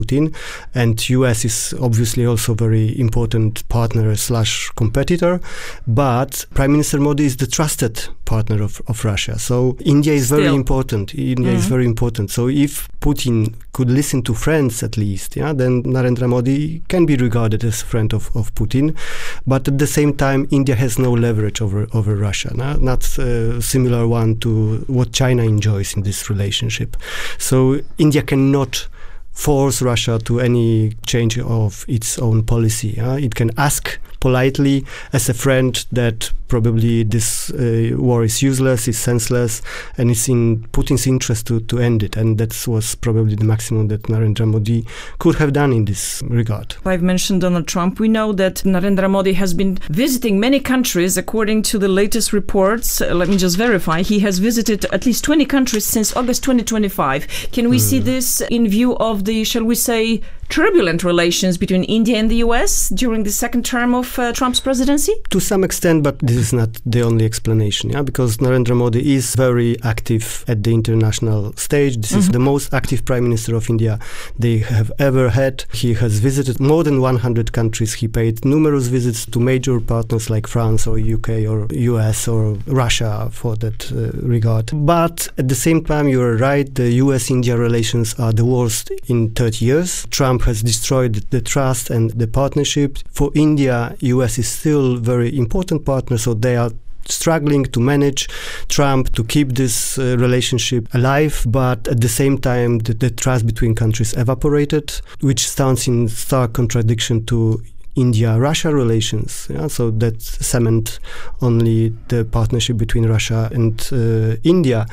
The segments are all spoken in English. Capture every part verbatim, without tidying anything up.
Putin, and U S is obviously also very important partner slash competitor, but Prime Minister Modi is the trusted partner of, of Russia. So India is Still. very important. India Mm-hmm. is very important. So if Putin could listen to friends at least, yeah, then Narendra Modi can be regarded as a friend of, of Putin. But at the same time, India has no leverage over, over Russia, no? Not a similar one to what China enjoys in this relationship. So India cannot force Russia to any change of its own policy. Uh, it can ask politely as a friend that probably this uh, war is useless, is senseless, and it's in Putin's interest to, to end it. And that was probably the maximum that Narendra Modi could have done in this regard. I've mentioned Donald Trump. We know that Narendra Modi has been visiting many countries. According to the latest reports, uh, let me just verify, he has visited at least twenty countries since August twenty twenty-five. Can we mm. see this in view of the, shall we say, turbulent relations between India and the U S during the second term of uh, Trump's presidency? To some extent, but this is not the only explanation, yeah, because Narendra Modi is very active at the international stage. This mm-hmm. is the most active Prime Minister of India they have ever had. He has visited more than one hundred countries. He paid numerous visits to major partners like France or U K or U S or Russia for that uh, regard. But at the same time, you're right, the U S India relations are the worst in thirty years. Trump has destroyed the trust and the partnership. For India, U S is still very important partner, so they are struggling to manage Trump to keep this uh, relationship alive, but at the same time the, the trust between countries evaporated, which stands in stark contradiction to India-Russia relations. Yeah? So that cement only the partnership between Russia and uh, India.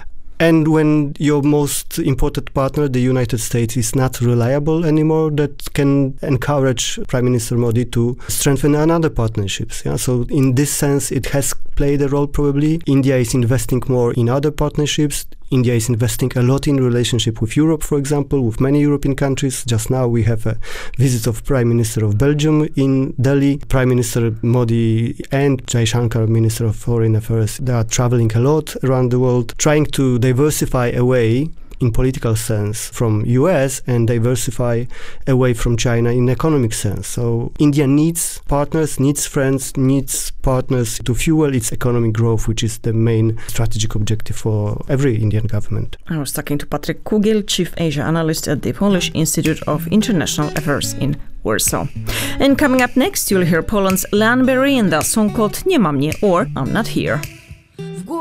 And when your most important partner, the United States, is not reliable anymore, that can encourage Prime Minister Modi to strengthen another partnerships. Yeah? So in this sense, it has played a role probably. India is investing more in other partnerships. India is investing a lot in relationship with Europe, for example, with many European countries. Just now we have a visit of Prime Minister of Belgium in Delhi. Prime Minister Modi and Jaishankar, Minister of Foreign Affairs, they are traveling a lot around the world, trying to diversify away in political sense from U S and diversify away from China in economic sense. So India needs partners, needs friends, needs partners to fuel its economic growth, which is the main strategic objective for every Indian government. I was talking to Patryk Kugiel, Chief Asia Analyst at the Polish Institute of International Affairs in Warsaw. And coming up next, you'll hear Poland's Leanne Berry in the song called Nie ma mnie or I'm Not Here.